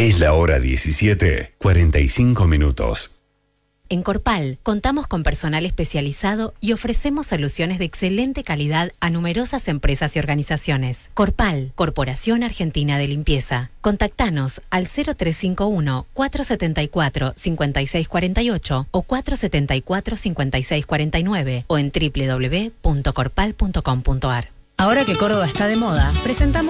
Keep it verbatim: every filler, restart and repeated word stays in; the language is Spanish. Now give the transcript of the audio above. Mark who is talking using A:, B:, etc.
A: Es la hora diecisiete, cuarenta y cinco minutos.
B: En Corpal contamos con personal especializado y ofrecemos soluciones de excelente calidad a numerosas empresas y organizaciones. Corpal, Corporación Argentina de Limpieza. Contactanos al cero tres cinco uno, cuatro siete cuatro, cinco seis cuatro ocho o cuatro siete cuatro, cinco seis cuatro nueve o en doble u doble u doble u punto corpal punto com punto ar. Ahora que Córdoba está de moda, presentamos